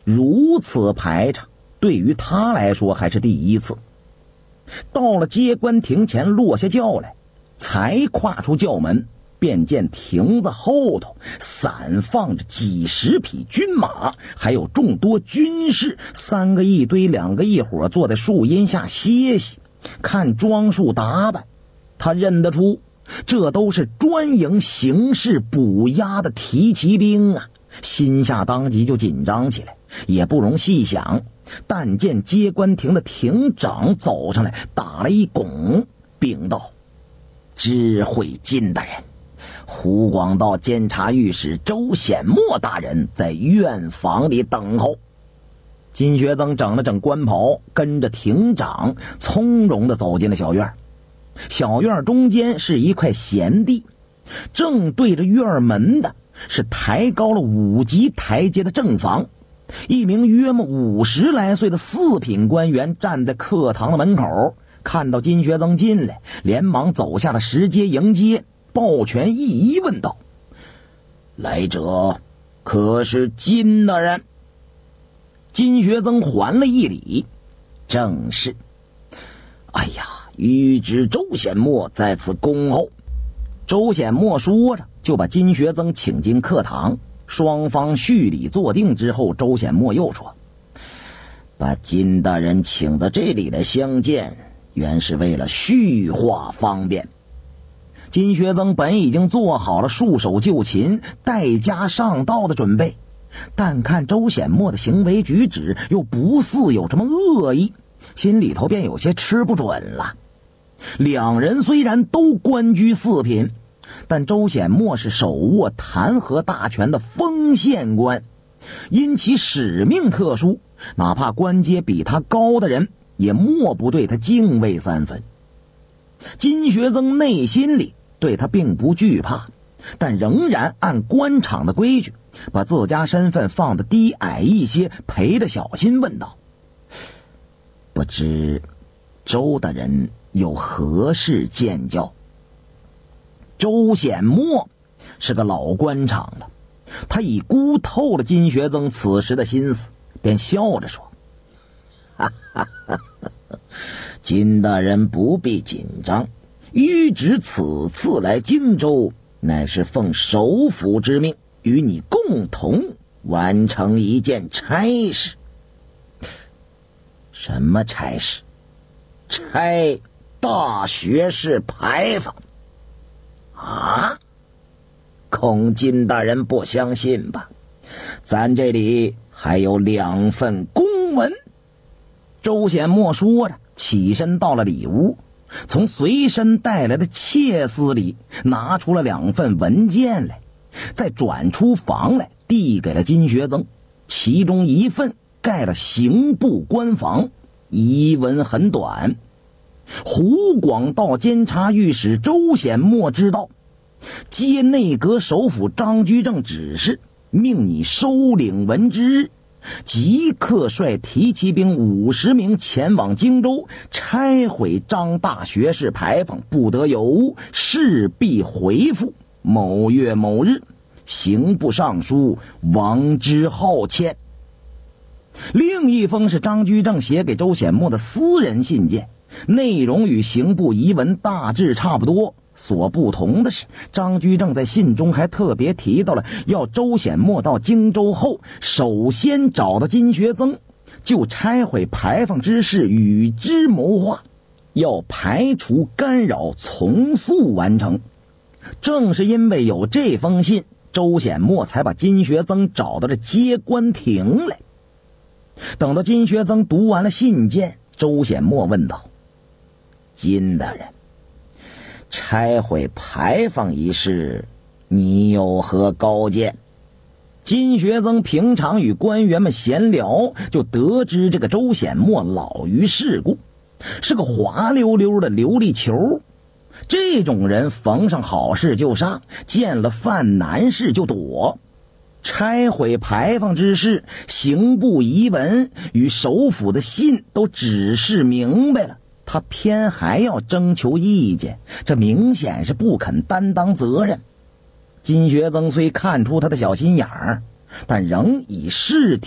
如此排场对于他来说还是第一次。到了接官亭前落下轿来，才跨出轿门，便见亭子后头散放着几十匹军马，还有众多军士，三个一堆，两个一伙，坐在树荫下歇息。看装束打扮，他认得出这都是专营刑事捕押的提骑兵啊，心下当即就紧张起来，也不容细想。但见接官亭的亭长走上来，打了一拱，禀道：知会金大人，湖广道监察御史周显墨大人在院房里等候。金学增整了整官袍，跟着亭长从容地走进了小院。小院中间是一块闲地，正对着院门的是抬高了5级台阶的正房。一名约莫50来岁的4品官员站在课堂的门口，看到金学增进来，连忙走下了石阶迎接，抱拳一一问道：来者可是金大人？金学增还了一礼：正是。哎呀，谕旨周显墨在此恭候。周显墨说着，就把金学增请进课堂。双方叙礼坐定之后，周显墨又说：把金大人请到这里来相见，原是为了叙话方便。金学增本已经做好了束手就擒、待加上道的准备，但看周显墨的行为举止又不似有什么恶意，心里头便有些吃不准了。两人虽然都官居4品，但周显墨是手握弹劾大权的封县官，因其使命特殊，哪怕官阶比他高的人也莫不对他敬畏3分。金学增内心里对他并不惧怕，但仍然按官场的规矩，把自家身份放得低矮一些，陪着小心问道：不知周大人有何事见教？周显墨是个老官场了，他已估透了金学增此时的心思，便笑着说：哈哈哈哈，金大人不必紧张，谕旨此次来荆州，乃是奉首府之命，与你共同完成一件差事。什么差事？差大学士牌坊。啊，恐金大人不相信吧，咱这里还有2份公文。周显墨说着，起身到了里屋，从随身带来的切丝里拿出了2份文件来，再转出房来递给了金学增。其中一份盖了刑部官房，遗文很短：湖广道监察御史周显墨知道，接内阁首辅张居正指示，命你收领文之日，即刻率提骑兵50名前往荆州，拆毁张大学士牌坊，不得有误，势必回复。某月某日，刑部尚书王之浩签。另一封是张居正写给周显墨的私人信件，内容与刑部遗文大致差不多，所不同的是，张居正在信中还特别提到了要周显墨到荆州后，首先找到金学增，就拆毁牌坊之事与之谋划，要排除干扰，从速完成。正是因为有这封信，周显墨才把金学增找到了接官亭来。等到金学增读完了信件，周显墨问道：金大人，拆毁牌坊一事，你有何高见？金学增平常与官员们闲聊，就得知这个周显墨老于世故，是个滑溜溜的流力球。这种人逢上好事就上，见了犯难事就躲。拆毁牌坊之事，刑部遗文与首府的信都指示明白了，他偏还要征求意见，这明显是不肯担当责任。金学增虽看出他的小心眼儿，但仍以事体